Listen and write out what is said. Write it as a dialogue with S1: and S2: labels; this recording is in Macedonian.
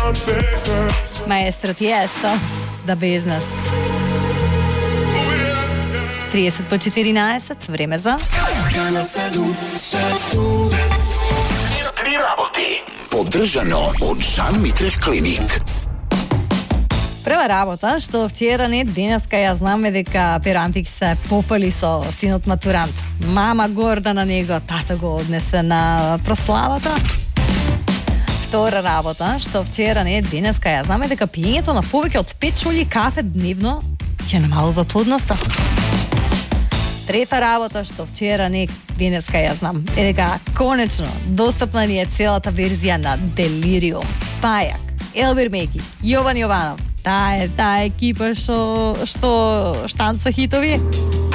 S1: Maestro Tiesto, da business. 30 po 14, vreme za
S2: Tri raboti. Podržano od Žan Mitreš Klinik.
S1: Prva работа, што вчера не денеска ја знаме дека Перантик се пофали со синот матурант. Мама горда на него, тата го однесе на прославата. Втора работа, што вчера не денеска ја знаме дека пиењето на повеќе од 5 чули кафе дневно ќе намалува плодноста. Трета работа, што вчера не денеска ја знам, е дека конечно достапна ни е целата верзија на Делириум. Пајак, Елбир Меки, Јован Јованов, таа екипа што штанца хитови.